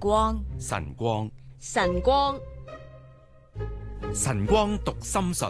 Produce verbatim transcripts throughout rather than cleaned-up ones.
光， 晨光， 晨光， 晨光讀心術。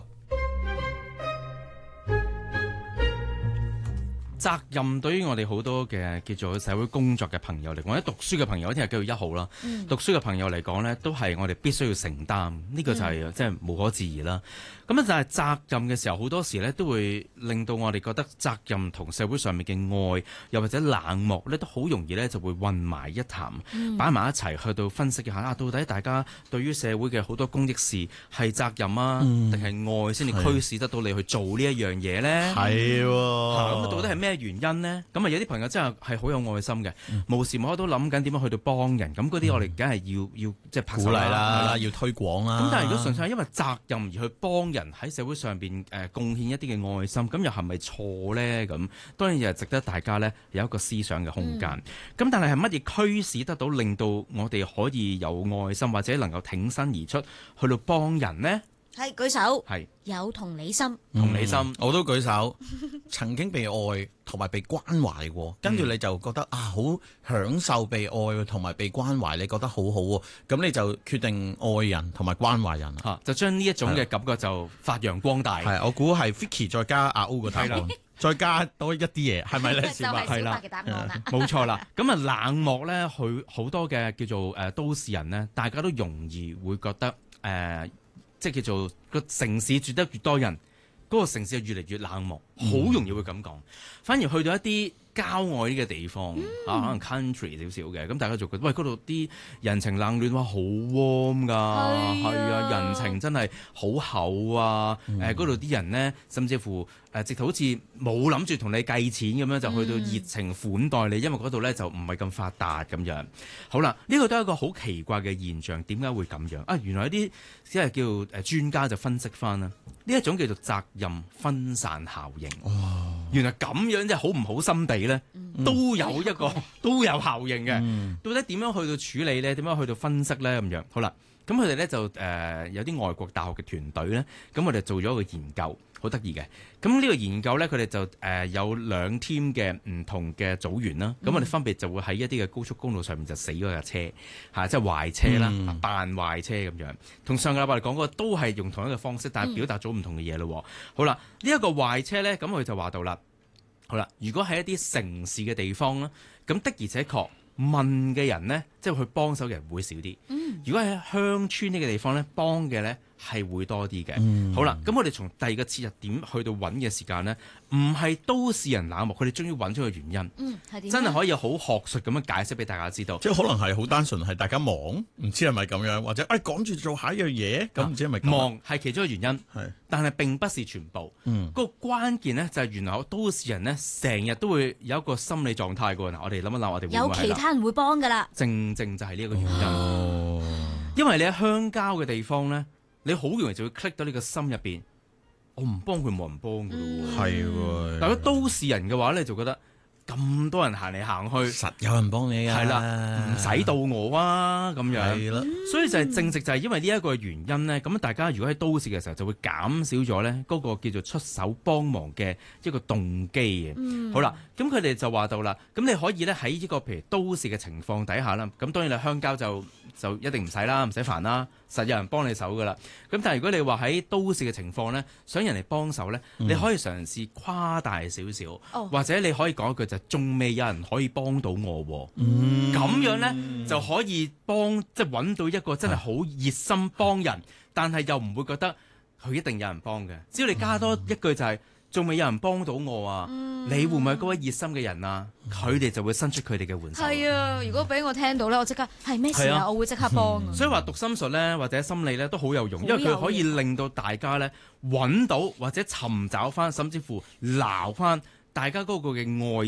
責任對於我哋好多嘅叫做社會工作嘅朋友嚟講，或者讀書嘅朋友，聽日叫做一號啦。嗯、讀書嘅朋友嚟講呢，都係我哋必須要承擔，呢、呢個就係即係無可置疑啦。咁啊，就係責任嘅時候，好多時呢都會令到我哋覺得責任同社會上面嘅愛，又或者冷漠呢，都好容易呢就會混埋一談，擺埋、嗯、一齊去到分析一下啊，到底大家對於社會嘅好多公益事係責任啊，定係、嗯、愛先至驅使得到你去做呢一樣嘢呢？係喎，咁到底係咩原因呢？咁啊，有啲朋友真係係好有愛心嘅，嗯、無時無刻都諗緊點樣去到幫人。咁嗰啲我哋梗係要、嗯、要即係拍手啦，啦要推廣啦。 咁但係如果純粹係因為責任而去幫人喺社會上邊誒貢獻一啲嘅愛心，咁又係咪錯呢？咁當然又係值得大家呢有一個思想嘅空間。咁、嗯、但係係乜嘢驅使得到令到我哋可以有愛心，或者能夠挺身而出去到幫人呢？ 係舉手， 係是有同理心， 同理心， 嗯、我都舉手。曾經被愛同埋被關懷過，跟住你就覺得啊，好享受被愛同埋被關懷，你覺得好好喎。咁你就決定愛人同埋關懷人， 啊、就將呢一種嘅感覺就發揚光大。 係，我估係 Vicky 再加阿 O 個答案，再加多一啲嘢，係咪咧？ 就係小白嘅答案啦。 冇錯啦。咁啊，冷漠咧，佢好多嘅叫做誒、呃、都市人呢，大家都容易會覺得誒。呃即係叫做個城市住得越多人，嗰、嗰個城市就越嚟越冷漠，好、嗯、容易會咁講。反而去到一啲郊外呢嘅地方、嗯、啊，可能 country 少少嘅，咁大家就覺得喂，嗰度啲人情冷暖，哇，好 warm 㗎，係啊，人情真係好厚啊。誒、嗯，嗰度啲人呢，甚至乎誒、呃、直頭好似冇諗住同你計錢咁樣，就去到熱情款待你，嗯、因為嗰度咧就唔係咁發達咁樣。好啦，呢、呢個都係一個好奇怪嘅現象，點解會咁樣啊？原來一啲即係叫誒專家就分析翻啦，呢一種叫做責任分散效應。哦，原來咁樣即係好唔好心地咧，嗯、都有一個、嗯、都有效應嘅。嗯、到底點樣去到處理咧？點樣去到分析咧？咁樣好啦，咁佢哋咧就誒、呃、有啲外國大學嘅團隊咧，咁我哋做咗一個研究，好得意嘅。咁呢個研究咧，佢哋就誒、呃、有兩 team 嘅唔同嘅組員啦。咁、嗯、我哋分別就會喺一啲嘅高速公路上面就死嗰架車，嚇、啊，即係壞車啦，嗯、扮壞車咁樣。同上個禮拜嚟講嗰個都係用同一個方式，但係表達咗唔同嘅嘢咯。嗯、好啦，呢、這、一個壞車咧，咁佢就話到啦。好啦，如果喺一啲城市嘅地方咧，咁的而且確問嘅人呢，即係去幫手嘅人會少啲。嗯、如果喺鄉村呢個地方咧，幫嘅咧係會多啲嘅。嗯、好啦，咁我哋從第二個切入點去到揾嘅時間呢，唔係都市人冷漠，佢哋終於揾咗個原因。嗯，真係可以好學術咁樣解釋俾大家知道。 即係可能係好單純係大家忙，唔知係咪咁樣，或者誒趕住做下一樣嘢，咁唔知係咪忙係其中一個原因。 係。 但係並不是全部，嗯，個關鍵呢，就係原來都市人呢，成日都會有一個心理狀態㗎。嗱，我哋諗一諗，我哋有其他人會幫㗎啦。 正正就係呢一個原因， 哦、 因為你喺鄉郊嘅地方呢，你好容易就會 click 到你個心入邊，我唔幫佢冇人幫㗎咯喎。係喎、嗯，但係都市人嘅話咧，就覺得咁多人行嚟行去， 實有人幫你啊。 係啦，唔使到我啊咁樣。係啦，所以就係正直就係因為呢一個原因咧，咁大家如果喺都市嘅時候就會減少咗咧嗰個叫做出手幫忙嘅一個動機嘅。嗯、好啦，咁佢哋就話到啦，咁你可以咧喺呢個譬如都市嘅情況底下啦，咁當然你鄉郊就就一定唔使啦，唔使煩啦，實有人幫你手噶啦。咁但係如果你話喺都市嘅情況咧，想人嚟幫手咧，嗯、你可以嘗試誇大少少，哦、或者你可以講一句就仲未有人可以幫到我喎。咁、嗯、樣咧就可以幫即係揾到一個真係好熱心幫人，啊、但係又唔會覺得佢一定有人幫嘅。只要你加多一句就係、是。仲未有人幫到我啊！嗯、你會唔會係嗰位熱心嘅人啊？佢哋就會伸出佢哋嘅援手。係啊！如果俾我聽到咧，我即刻係咩事啊？啊我會即刻幫、嗯。 所以話讀心術咧，或者心理咧都好有用，因為佢可以令到大家咧揾到或者尋找翻，甚至乎撈翻大家嗰個嘅愛。